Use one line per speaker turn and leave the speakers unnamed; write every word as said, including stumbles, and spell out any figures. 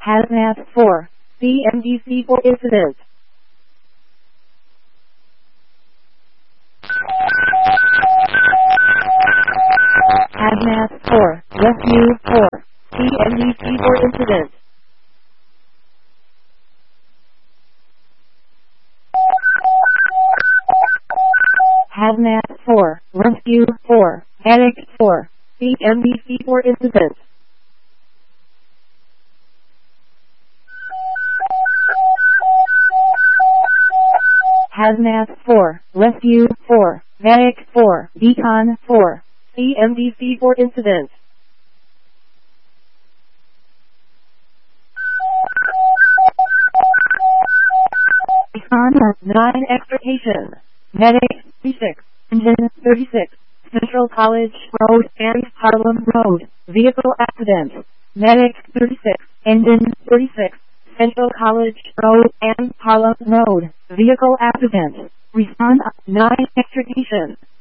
Hazmat four, C M D C four incident. Hazmat four, Rescue four, C M D C four incident. Hazmat four, Rescue four, Panic four, C M D C four incident. Hazmat four, Rescue four, Panic four, Decon four, C M D C four incident. Decon nine extrication. Medic thirty-six, Engine thirty-six, Central College Road and Harlem Road, vehicle accident. Medic thirty-six, Engine thirty-six, Central College Road and Harlem Road, vehicle accident. Respond nine extrication.